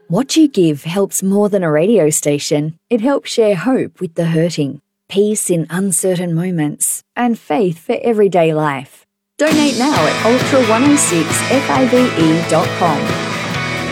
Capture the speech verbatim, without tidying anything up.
What you give helps more than a radio station. It helps share hope with the hurting, peace in uncertain moments, and faith for everyday life. Donate now at ultra one oh six five e dot com.